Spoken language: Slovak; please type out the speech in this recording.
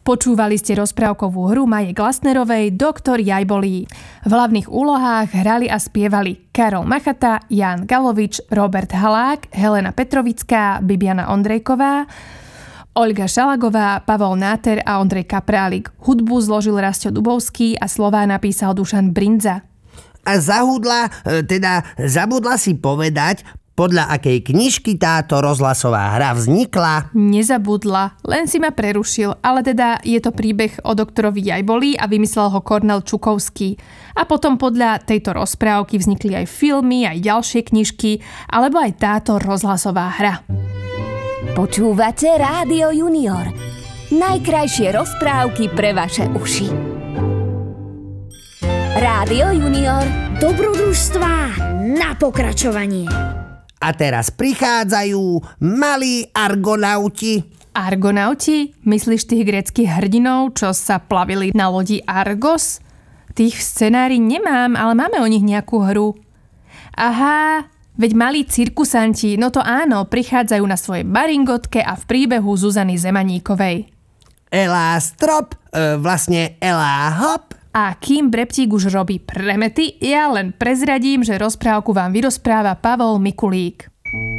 Počúvali ste rozprávkovú hru Maje Glasnerovej Doktor Jajbolí. V hlavných úlohách hrali a spievali Karol Machata, Ján Galovič, Robert Halák, Helena Petrovická, Bibiana Ondrejková, Olga Šalagová, Pavol Náter a Ondrej Kaprálik. Hudbu zložil Rastio Dubovský a slová napísal Dušan Brindza. A zabudla si povedať, podľa akej knižky táto rozhlasová hra vznikla? Nezabudla, len si ma prerušil, ale teda je to príbeh o doktorovi Jajbolí a vymyslel ho Kornel Čukovský. A potom podľa tejto rozprávky vznikli aj filmy, aj ďalšie knižky, alebo aj táto rozhlasová hra. Počúvate Rádio Junior. Najkrajšie rozprávky pre vaše uši. Rádio Junior. Dobrodružstvá na pokračovanie. A teraz prichádzajú malí argonauti. Argonauti? Myslíš tých gréckych hrdinov, čo sa plavili na lodi Argos? Tých v scenári nemám, ale máme o nich nejakú hru. Aha, veď malí cirkusanti, no to áno, prichádzajú na svojej maringotke a v príbehu Zuzany Zemaníkovej. Elá strop, vlastne elá hop. A kým Breptík už robí premety, ja len prezradím, že rozprávku vám vyrozpráva Pavol Mikulík.